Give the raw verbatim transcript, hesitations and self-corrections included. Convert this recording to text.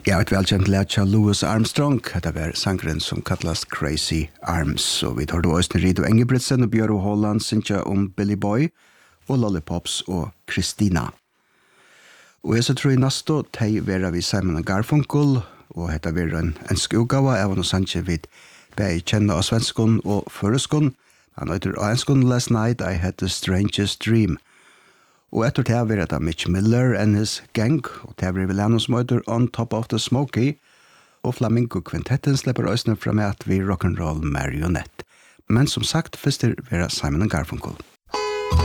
Ja, et velkjent lærtja Louis Armstrong, det var sangren som kallas Crazy Arms, og vi tar da Øystein Rido Engebretsen og Bjørn Holland synsja om Billy Boy og Lollipops og Christina. Og jeg så tror jeg nesto tei vera vi Simon Garfunkel, og hetta vera en ensk utgave av noe sanje vid bei kjenne av svenskon og føreskon. Han heter av enskon Last Night I Had the Strangest Dream. Og etter det var det Mitch Miller and his gang, og det var vel som heter On Top of the Smoky, og Flamingo-kvintetten slipper øsne fra med at vi rock'n'roll marionette. Men som sagt, først er Simon Garfunkel.